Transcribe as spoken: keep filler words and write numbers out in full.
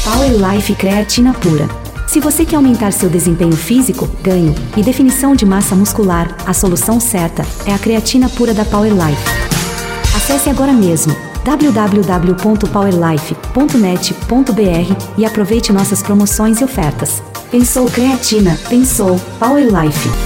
Power Life Creatina Pura. Se você quer aumentar seu desempenho físico, ganho e definição de massa muscular, a solução certa é a creatina pura da Power Life. Acesse agora mesmo w w w ponto power life ponto net ponto b r e aproveite nossas promoções e ofertas. Pensou creatina, pensou Power Life.